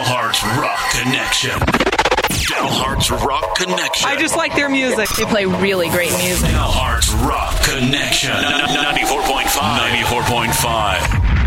Dalhart's Rock Connection. Dalhart's Rock Connection. I just like their music. They play really great music. Dalhart's Rock Connection. 94.5. 94.5.